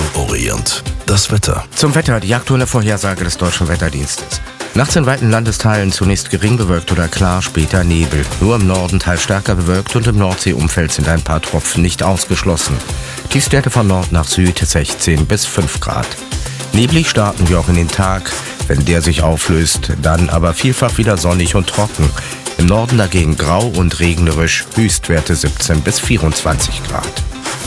Orient. Das Wetter. Zum Wetter, die aktuelle Vorhersage des Deutschen Wetterdienstes. Nachts in weiten Landesteilen zunächst gering bewölkt oder klar, später Nebel. Nur im Norden teils stärker bewölkt und im Nordseeumfeld sind ein paar Tropfen nicht ausgeschlossen. Tiefstwerte von Nord nach Süd 16 bis 5 Grad. Neblig starten wir auch in den Tag. Wenn der sich auflöst, dann aber vielfach wieder sonnig und trocken. Im Norden dagegen grau und regnerisch, Höchstwerte 17 bis 24 Grad.